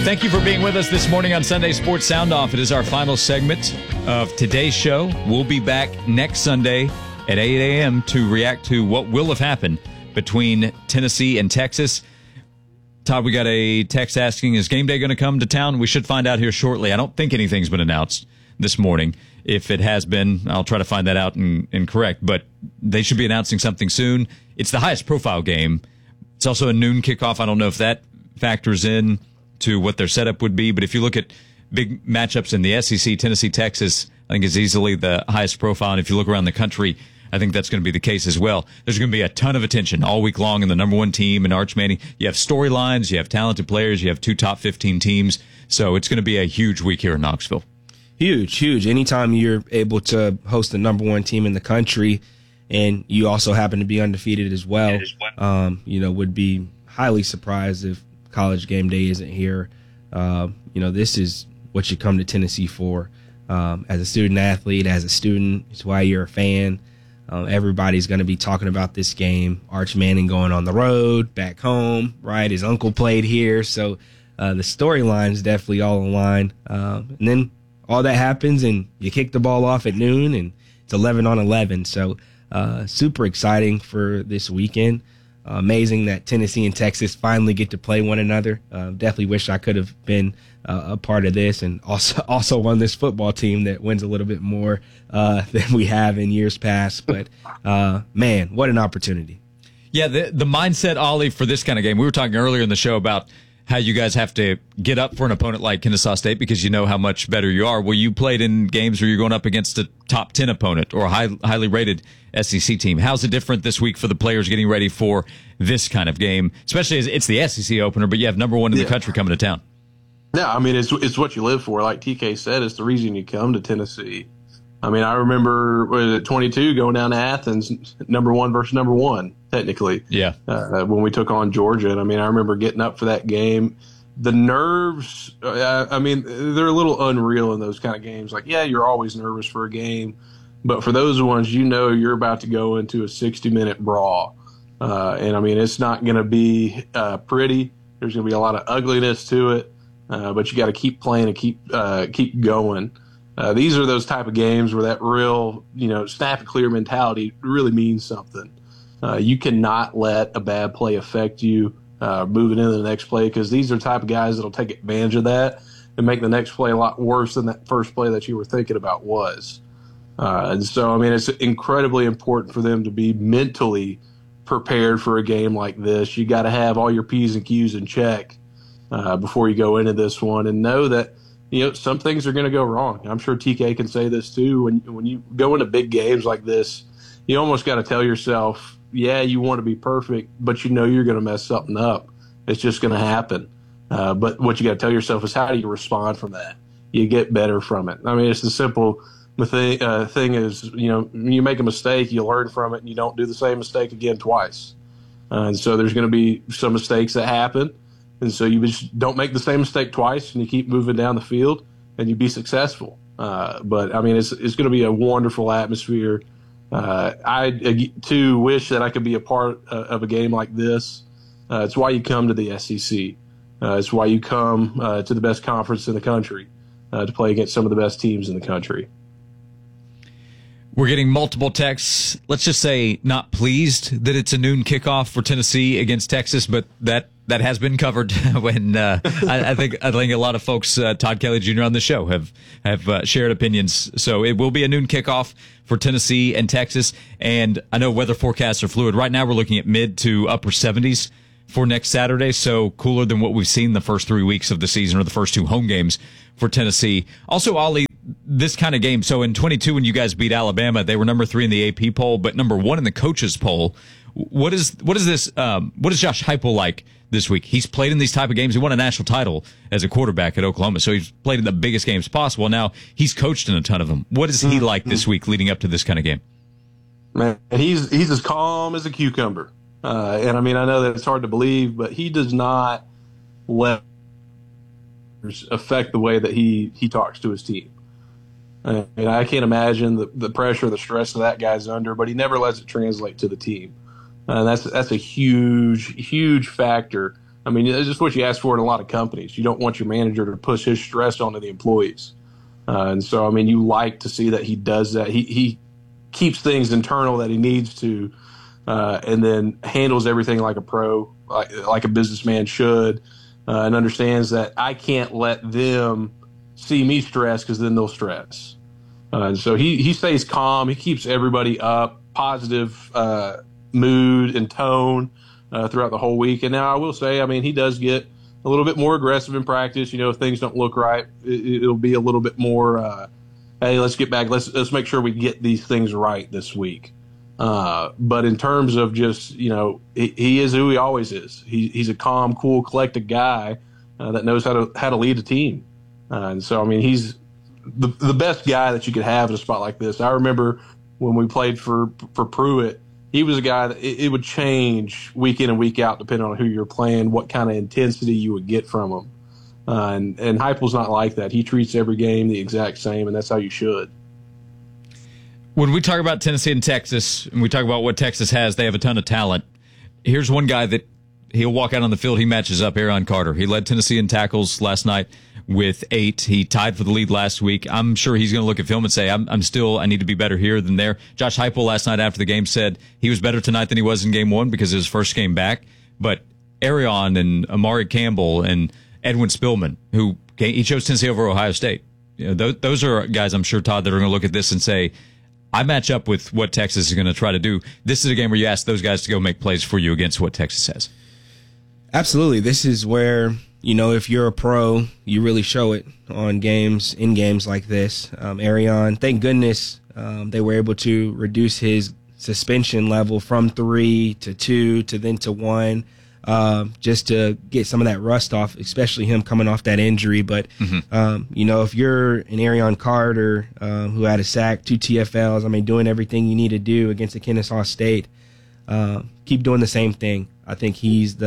Thank you for being with us this morning on Sunday Sports Sound Off. It is our final segment of today's show. We'll be back next Sunday at 8 a.m. to react to what will have happened between Tennessee and Texas. Todd, we got a text asking, is game day going to come to town? We should find out here shortly. I don't think anything's been announced this morning. If it has been, I'll try to find that out and correct. But they should be announcing something soon. It's the highest profile game. It's also a noon kickoff. I don't know if that factors in to what their setup would be. But if you look at big matchups in the SEC, Tennessee, Texas, I think is easily the highest profile. And if you look around the country, I think that's going to be the case as well. There's going to be a ton of attention all week long in the number one team in Arch Manning. You have storylines, you have talented players, you have two top 15 teams. So it's going to be a huge week here in Knoxville. Huge. Anytime you're able to host the number one team in the country and you also happen to be undefeated as well, would be highly surprised if College game day isn't here. This is what you come to Tennessee for. As a student athlete, as a student, it's why you're a fan. Everybody's going to be talking about this game. Arch Manning going on the road, back home, right? His uncle played here. So the storyline is definitely all in line. And then all that happens and you kick the ball off at noon and it's 11-on-11. So super exciting for this weekend. Amazing that Tennessee and Texas finally get to play one another. Definitely wish I could have been a part of this and also on this football team that wins a little bit more than we have in years past. But, man, what an opportunity. Yeah, the mindset, Ollie, for this kind of game, we were talking earlier in the show about how you guys have to get up for an opponent like Kennesaw State because you know how much better you are. Well, you played in games where you're going up against a top 10 opponent or a highly rated SEC team. How's it different this week for the players getting ready for this kind of game, especially as it's the SEC opener, but you have number one in the country coming to town? Yeah, I mean, it's what you live for. Like TK said, it's the reason you come to Tennessee. I mean, I remember at 22 going down to Athens, number one versus number one, technically. Yeah. When we took on Georgia. And I mean, I remember getting up for that game. The nerves, I mean, they're a little unreal in those kind of games. Like, yeah, you're always nervous for a game. But for those ones, you're about to go into a 60-minute brawl. And I mean, it's not going to be pretty. There's going to be a lot of ugliness to it. But you got to keep playing and keep going. These are those type of games where that real, snap and clear mentality really means something. You cannot let a bad play affect you moving into the next play because these are the type of guys that will take advantage of that and make the next play a lot worse than that first play that you were thinking about was. And so, I mean, it's incredibly important for them to be mentally prepared for a game like this. You got to have all your P's and Q's in check before you go into this one and know that, some things are going to go wrong. I'm sure TK can say this too. When you go into big games like this, you almost got to tell yourself, yeah, you want to be perfect, but you're going to mess something up. It's just going to happen. But what you got to tell yourself is how do you respond from that? You get better from it. I mean, it's the simple thing is, you make a mistake, you learn from it, and you don't do the same mistake again twice. And so there's going to be some mistakes that happen. And so you just don't make the same mistake twice, and you keep moving down the field, and you be successful. But, I mean, it's going to be a wonderful atmosphere. I, too, wish that I could be a part of a game like this. It's why you come to the SEC. It's why you come to the best conference in the country to play against some of the best teams in the country. We're getting multiple texts. Let's just say not pleased that it's a noon kickoff for Tennessee against Texas, but that has been covered when I think a lot of folks, Todd Kelly Jr. on the show have shared opinions. So it will be a noon kickoff for Tennessee and Texas. And I know weather forecasts are fluid. Right now we're looking at mid to upper 70s for next Saturday. So cooler than what we've seen the first 3 weeks of the season or the first two home games for Tennessee. Also, Ollie, this kind of game. So in 22, when you guys beat Alabama, they were number 3 in the AP poll, but number 1 in the coaches poll. What is Josh Heupel like this week? He's played in these type of games. He won a national title as a quarterback at Oklahoma, so he's played in the biggest games possible. Now he's coached in a ton of them. What is he like this week leading up to this kind of game? Man, he's as calm as a cucumber. And I mean, I know that it's hard to believe, but he does not let affect the way that he talks to his team. And I can't imagine the pressure, the stress that guy's under, but he never lets it translate to the team. And that's a huge, huge factor I mean, it's just what you ask for in a lot of companies. You don't want your manager to push his stress onto the employees. And so, I mean, you like to see that he does that. He keeps things internal that he needs to, and then handles everything like a pro, like a businessman should, and understands that I can't let them see me stress because then they'll stress. And so he stays calm. He keeps everybody up, positive mood and tone throughout the whole week. And now I will say, I mean, he does get a little bit more aggressive in practice. You know, if things don't look right, it'll be a little bit more, hey, let's get back. Let's make sure we get these things right this week. But in terms of just, you know, he is who he always is. He's a calm, cool, collected guy that knows how to lead a team. And so, I mean, he's the best guy that you could have in a spot like this. I remember when we played for Pruitt, he was a guy that it would change week in and week out depending on who you're playing, what kind of intensity you would get from him. And Heupel's not like that. He treats every game the exact same, and that's how you should. When we talk about Tennessee and Texas, and we talk about what Texas has, they have a ton of talent. Here's one guy that he'll walk out on the field, he matches up, Arion Carter. He led Tennessee in tackles last night with 8. He tied for the lead last week. I'm sure he's going to look at film and say, I need to be better here than there. Josh Heupel last night after the game said he was better tonight than he was in game 1 because of his first game back. But Arion and Amari Campbell and Edwin Spillman, he chose Tennessee over Ohio State. You know, those are guys, I'm sure, Todd, that are going to look at this and say, I match up with what Texas is going to try to do. This is a game where you ask those guys to go make plays for you against what Texas has. Absolutely. This is where, you know, if you're a pro, you really show it in games like this. Arion, thank goodness they were able to reduce his suspension level from 3 to 2 to then to 1, just to get some of that rust off, especially him coming off that injury. But, you know, if you're an Arion Carter who had a sack, 2 TFLs, I mean, doing everything you need to do against the Kennesaw State, keep doing the same thing. I think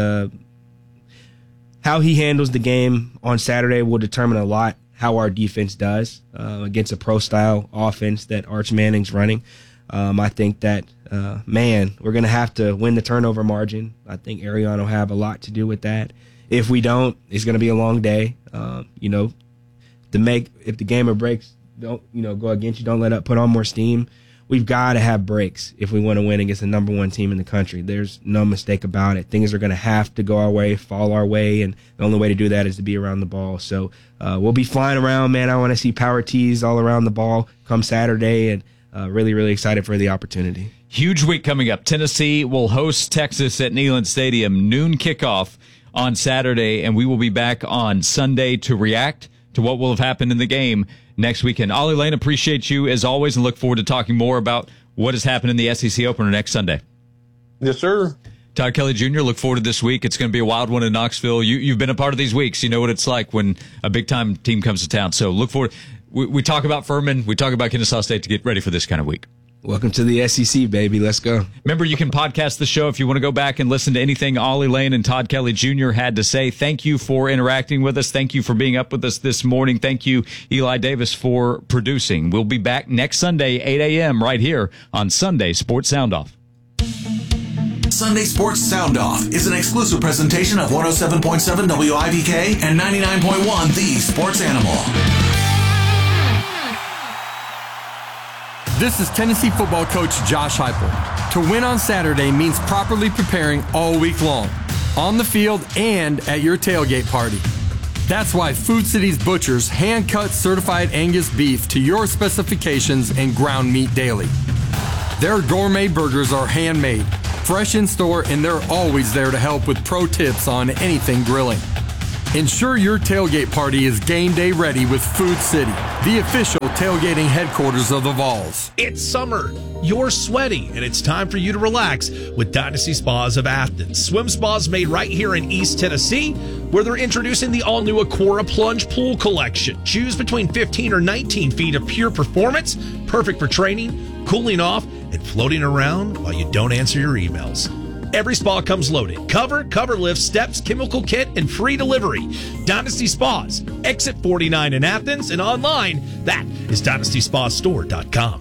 how he handles the game on Saturday will determine a lot how our defense does against a pro-style offense that Arch Manning's running. I think that, we're going to have to win the turnover margin. I think Arion will have a lot to do with that. If we don't, it's going to be a long day. You know, if the game or breaks don't, you know, go against you, don't let up, put on more steam. We've got to have breaks if we want to win against the number 1 team in the country. There's no mistake about it. Things are going to have to go our way, fall our way, and the only way to do that is to be around the ball. So we'll be flying around, man. I want to see power tees all around the ball come Saturday, and really, really excited for the opportunity. Huge week coming up. Tennessee will host Texas at Neyland Stadium, noon kickoff on Saturday, and we will be back on Sunday to react to what will have happened in the game next weekend. Ollie Lane, appreciate you as always and look forward to talking more about what has happened in the SEC opener next Sunday. Yes, sir. Todd Kelly Jr., look forward to this week. It's going to be a wild one in Knoxville. You've been a part of these weeks. You know what it's like when a big-time team comes to town. So look forward. We talk about Furman. We talk about Kennesaw State to get ready for this kind of week. Welcome to the SEC, baby. Let's go. Remember, you can podcast the show if you want to go back and listen to anything Ollie Lane and Todd Kelly Jr. had to say. Thank you for interacting with us. Thank you for being up with us this morning. Thank you, Eli Davis, for producing. We'll be back next Sunday, 8 a.m. right here on Sunday Sports Sound Off. Sunday Sports Sound Off is an exclusive presentation of 107.7 WIBK and 99.1 The Sports Animal. This is Tennessee football coach Josh Heupel. To win on Saturday means properly preparing all week long, on the field and at your tailgate party. That's why Food City's Butchers hand-cut certified Angus beef to your specifications and ground meat daily. Their gourmet burgers are handmade, fresh in store, and they're always there to help with pro tips on anything grilling. Ensure your tailgate party is game day ready with Food City, the official tailgating headquarters of the Vols. It's summer. You're sweating, and it's time for you to relax with Dynasty Spas of Athens. Swim spas made right here in East Tennessee, where they're introducing the all-new Aquara Plunge Pool Collection. Choose between 15 or 19 feet of pure performance, perfect for training, cooling off, and floating around while you don't answer your emails. Every spa comes loaded. Cover lift, steps, chemical kit, and free delivery. Dynasty Spas, exit 49 in Athens, and online, that is DynastySpaStore.com.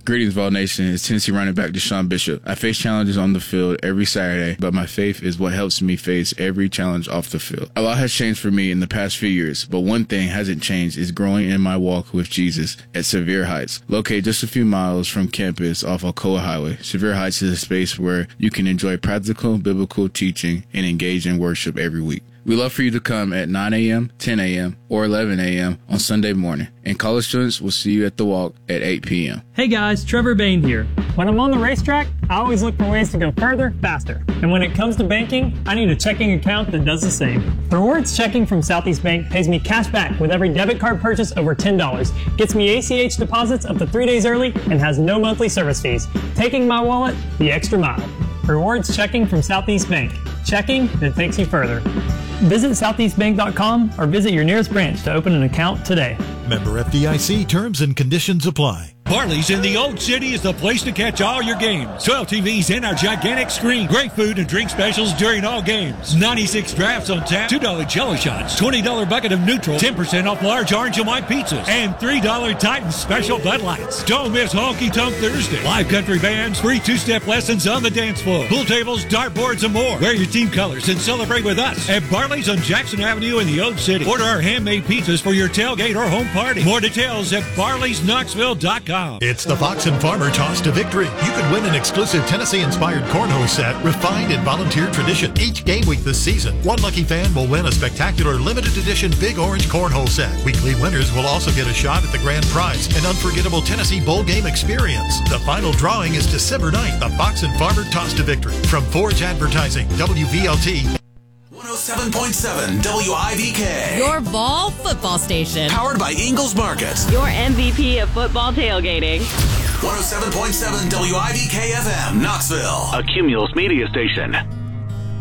Greetings, Vol Nation. It's Tennessee running back Deshaun Bishop. I face challenges on the field every Saturday, but my faith is what helps me face every challenge off the field. A lot has changed for me in the past few years, but one thing hasn't changed is growing in my walk with Jesus at Sevier Heights. Located just a few miles from campus off Alcoa Highway, Sevier Heights is a space where you can enjoy practical biblical teaching and engage in worship every week. We love for you to come at 9 a.m., 10 a.m., or 11 a.m. on Sunday morning. And college students will see you at the walk at 8 p.m. Hey guys, Trevor Bain here. When I'm on the racetrack, I always look for ways to go further, faster. And when it comes to banking, I need a checking account that does the same. Rewards checking from Southeast Bank pays me cash back with every debit card purchase over $10, gets me ACH deposits up to 3 days early, and has no monthly service fees, taking my wallet the extra mile. Rewards checking from Southeast Bank. Checking that takes you further. Visit southeastbank.com or visit your nearest branch to open an account today. Member FDIC, terms and conditions apply. Barley's in the Old City is the place to catch all your games. 12 TVs and our gigantic screen. Great food and drink specials during all games. 96 drafts on tap. $2 Jello shots. $20 bucket of neutral. 10% off large orange and white pizzas. And $3 Titan special Bud Lights. Don't miss Honky Tonk Thursday. Live country bands. Free two-step lessons on the dance floor. Pool tables, dartboards, and more. Wear your team colors and celebrate with us at Barley's on Jackson Avenue in the Old City. Order our handmade pizzas for your tailgate or home party. More details at barleysknoxville.com. It's the Fox and Farmer Toss to Victory. You could win an exclusive Tennessee-inspired cornhole set, refined in volunteer tradition. Each game week this season, one lucky fan will win a spectacular limited edition Big Orange cornhole set. Weekly winners will also get a shot at the grand prize, an unforgettable Tennessee bowl game experience. The final drawing is December 9th, the Fox and Farmer Toss to Victory. From Forge Advertising, WVLT. 107.7 WIVK. Your Ball football station. Powered by Ingles Market. Your MVP of football tailgating. 107.7 WIVK FM, Knoxville. A Cumulus media station.